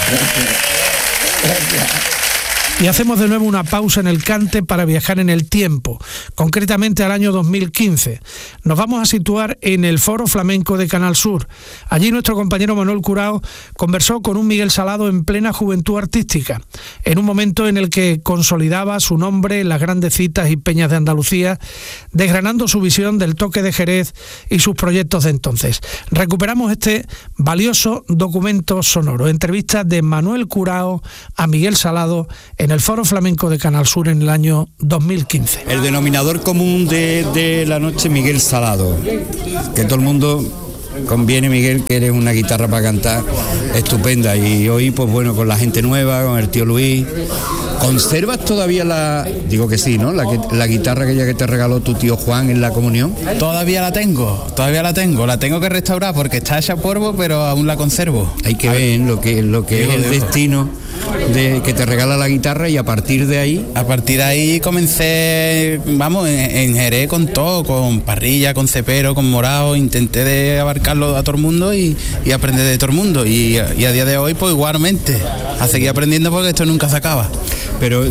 Y hacemos de nuevo una pausa en el cante para viajar en el tiempo, concretamente al año 2015. Nos vamos a situar en el Foro Flamenco de Canal Sur. Allí nuestro compañero Manuel Curao conversó con un Miguel Salado en plena juventud artística, en un momento en el que consolidaba su nombre en las grandes citas y peñas de Andalucía, desgranando su visión del toque de Jerez y sus proyectos de entonces. Recuperamos este valioso documento sonoro, entrevista de Manuel Curao a Miguel Salado en el Foro Flamenco de Canal Sur en el año 2015. El denominador común de la noche, Miguel Salado, que todo el mundo conviene, Miguel, que eres una guitarra para cantar estupenda, y hoy pues bueno, con la gente nueva, con el tío Luis. ¿Conservas todavía digo que sí, ¿no? La guitarra aquella que te regaló tu tío Juan en la comunión? Todavía la tengo que restaurar porque está hecha polvo, pero aún la conservo. Hay que ver lo que es el destino de que te regala la guitarra, y a partir de ahí comencé, vamos, en Jerez con todo, con parrilla, con cepero, con morao, intenté de abarcarlo a todo el mundo y aprender de todo el mundo, y a día de hoy pues igualmente, a seguir aprendiendo porque esto nunca se acaba. Pero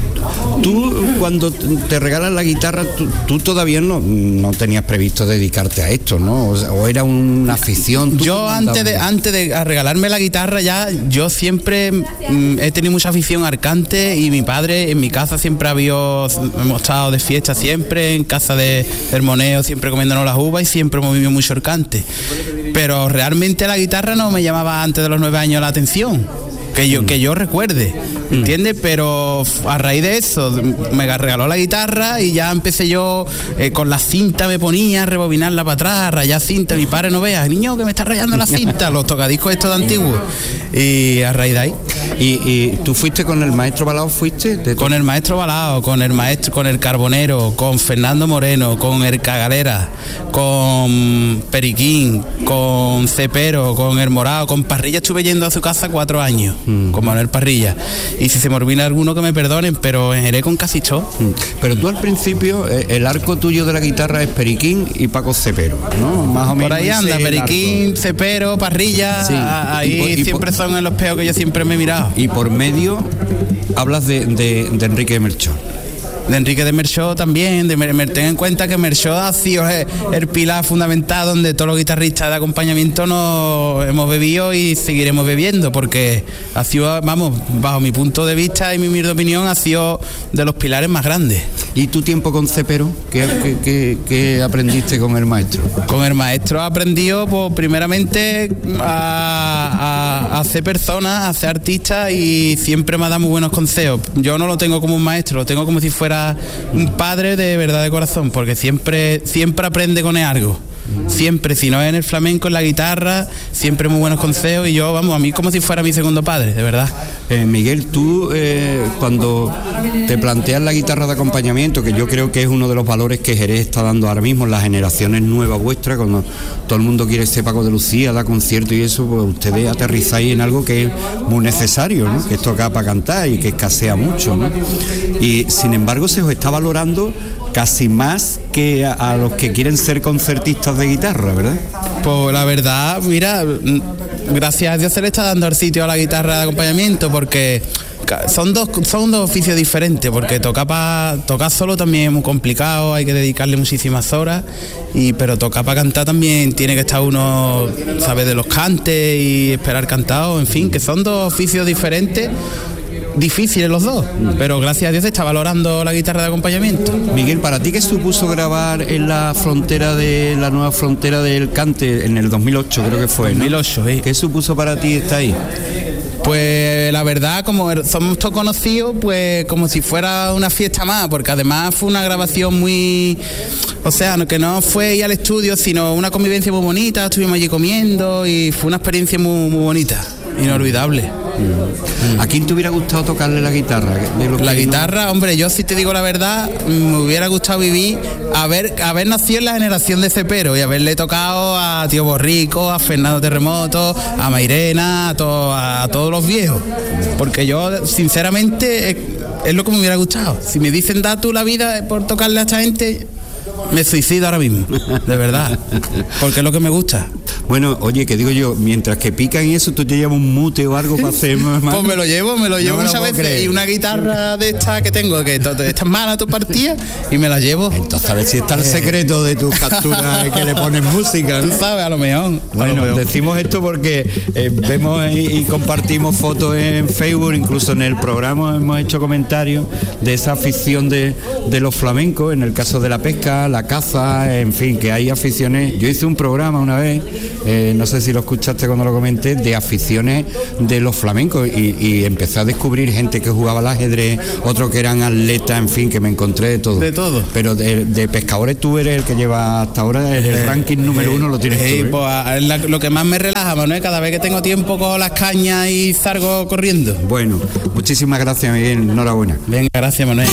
tú cuando te regalan la guitarra, tú todavía no tenías previsto dedicarte a esto, ¿no? O era una afición. Yo antes de regalarme la guitarra, yo siempre he tenido mucha afición al cante, y mi padre en mi casa siempre hemos estado de fiesta siempre, en casa de Hermoneo, siempre comiéndonos las uvas, y siempre hemos vivido mucho el cante. Pero realmente la guitarra no me llamaba antes de los 9 años la atención. Que yo recuerde, ¿entiendes? Pero a raíz de eso me regaló la guitarra, y ya empecé yo con la cinta, me ponía a rebobinarla para atrás, rayar cinta. Mi padre no vea, niño, que me está rayando la cinta, los tocadiscos estos de antiguos. Y a raíz de ahí. ¿Y tú fuiste con el maestro Balao? Con el maestro Balao, con el Carbonero, con Fernando Moreno, con el Cagalera, con Periquín, con Cepero, con el Morao, con Parrilla. Estuve yendo a su casa 4 años. Con Manuel Parrilla, y si se me olvida alguno que me perdonen, pero en Jerez con casi todo. Pero tú al principio, el arco tuyo de la guitarra es Periquín y Paco Cepero, ¿no? Más o menos. Por ahí anda, Periquín, Cepero, Parrilla, sí. Ahí siempre son en los peos que yo siempre me he mirado. Y por medio hablas de Enrique de Merchó. De Enrique de Merchó también, ten en cuenta que Merchó ha sido el pilar fundamental donde todos los guitarristas de acompañamiento nos hemos bebido y seguiremos bebiendo, porque ha sido, vamos, bajo mi punto de vista y mi humilde opinión, ha sido de los pilares más grandes. ¿Y tu tiempo con Cepero? ¿Qué aprendiste con el maestro? Con el maestro he aprendido, pues, primeramente a hacer personas, a ser artistas, y siempre me ha dado muy buenos consejos. Yo no lo tengo como un maestro, lo tengo como si fuera un padre de verdad, de corazón, porque siempre aprende con algo. Siempre, si no es en el flamenco, en la guitarra, siempre muy buenos consejos, y yo, vamos, a mí como si fuera mi segundo padre, de verdad. Miguel, tú cuando te planteas la guitarra de acompañamiento, que yo creo que es uno de los valores que Jerez está dando ahora mismo en las generaciones nuevas vuestras, cuando todo el mundo quiere ser Paco de Lucía, da conciertos y eso, pues ustedes aterrizáis en algo que es muy necesario, ¿no? Que es tocar para cantar y que escasea mucho, ¿no? Y sin embargo se os está valorando casi más que a los que quieren ser concertistas de guitarra, ¿verdad? Pues la verdad, mira, gracias a Dios se le está dando el sitio a la guitarra de acompañamiento, porque son dos oficios diferentes, porque tocar solo también es muy complicado, hay que dedicarle muchísimas horas, pero tocar para cantar también tiene que estar uno, sabe, de los cantes y esperar cantado, en fin, que son dos oficios diferentes, difíciles los dos, pero gracias a Dios se está valorando la guitarra de acompañamiento. Miguel, ¿para ti qué supuso grabar en la nueva frontera del cante en el 2008, creo que fue, ¿no? 2008, sí. ¿Qué supuso para ti estar ahí? Pues la verdad, como somos todos conocidos, pues como si fuera una fiesta más, porque además fue una grabación muy, o sea, que no fue ir al estudio, sino una convivencia muy bonita, estuvimos allí comiendo y fue una experiencia muy, muy bonita, inolvidable. ¿A quién te hubiera gustado tocarle la guitarra? La guitarra, hombre, yo si te digo la verdad, me hubiera gustado haber nacido en la generación de Cepero y haberle tocado a Tío Borrico, a Fernando Terremoto, a Mairena, a todos los viejos, porque yo sinceramente es lo que me hubiera gustado. Si me dicen da tú la vida por tocarle a esta gente, me suicido ahora mismo, de verdad, porque es lo que me gusta. Bueno, oye, que digo yo, mientras que pican eso, tú te llevas un mute o algo para hacer más. Pues me lo llevo muchas veces. Y una guitarra de esta que tengo, que de estas malas tu partida, y me la llevo. Entonces a ver si está el secreto de tus capturas que le pones música, ¿no? Tú sabes, a lo mejor. Bueno, decimos esto porque vemos y compartimos fotos en Facebook, incluso en el programa hemos hecho comentarios de esa afición de los flamencos, en el caso de la pesca, la caza, en fin, que hay aficiones. Yo hice un programa una vez, no sé si lo escuchaste cuando lo comenté, de aficiones de los flamencos y empecé a descubrir gente que jugaba al ajedrez, otros que eran atletas, en fin, que me encontré de todo. De todo. Pero de pescadores tú eres el que lleva hasta ahora el ranking número 1, lo tienes tú. Pues, lo que más me relaja, Manuel, cada vez que tengo tiempo cojo las cañas y salgo corriendo. Bueno, muchísimas gracias, Miguel, enhorabuena. Venga, gracias, Manuel.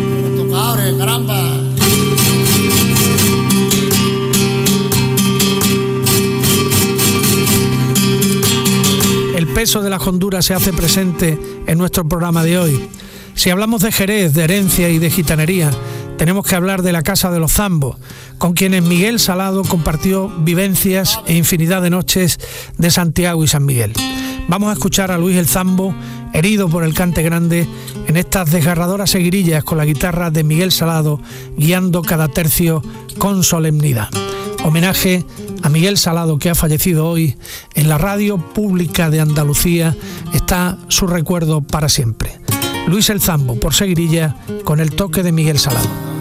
El peso de las honduras se hace presente en nuestro programa de hoy. Si hablamos de Jerez, de herencia y de gitanería, tenemos que hablar de la Casa de los Zambos, con quienes Miguel Salado compartió vivencias e infinidad de noches de Santiago y San Miguel. Vamos a escuchar a Luis el Zambo, herido por el cante grande, en estas desgarradoras seguirillas con la guitarra de Miguel Salado, guiando cada tercio con solemnidad. Homenaje a Miguel Salado, que ha fallecido hoy. En la radio pública de Andalucía está su recuerdo para siempre. Luis el Zambo, por seguirilla, con el toque de Miguel Salado.